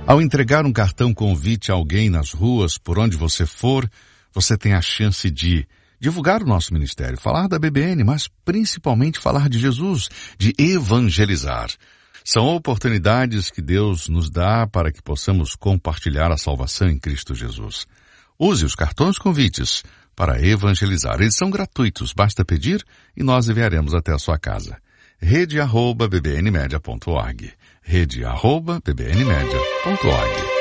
Ao entregar um cartão convite a alguém nas ruas, por onde você for, você tem a chance de divulgar o nosso ministério, falar da BBN, mas principalmente falar de Jesus, de evangelizar. São oportunidades que Deus nos dá para que possamos compartilhar a salvação em Cristo Jesus. Use os cartões convites para evangelizar. Eles são gratuitos, basta pedir e nós enviaremos até a sua casa. rede@bbnmedia.org. rede@bbnmedia.org.